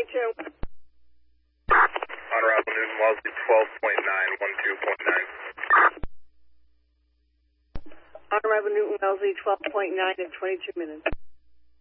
22. Honorable Newton Wellesley 12.9, 12.9. Honorable Newton Wellesley 12.9 at 22 minutes.